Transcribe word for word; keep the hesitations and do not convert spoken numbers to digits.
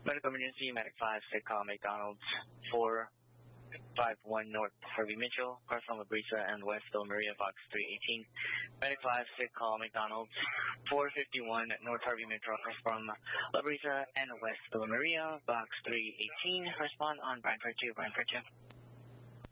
Medical emergency, Medic five, sick call McDonald's, four five one North Harvey Mitchell, car from La Brisa and West Villa Maria, box three eighteen. Medic five, sick call McDonald's, four fifty-one North Harvey Mitchell, car from La Brisa and West Villa Maria, box three eighteen. Respond on Brantford two, Brantford two.